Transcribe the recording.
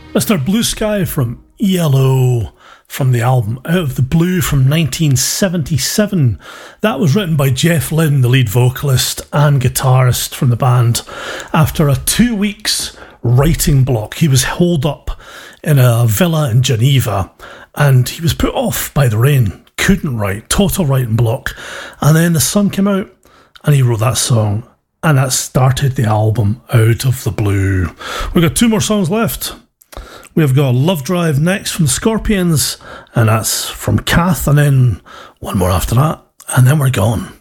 Mr. Blue Sky from ELO, from the album Out of the Blue from 1977. That was written by Jeff Lynne, the lead vocalist and guitarist from the band. After a 2 weeks writing block, he was holed up in a villa in Geneva and he was put off by the rain. Couldn't write, total writing block. And then the sun came out and he wrote that song. And that started the album Out of the Blue. We've got 2 more songs left. We've got Love Drive next from the Scorpions, and that's from Kath, and then one more after that, and then we're gone.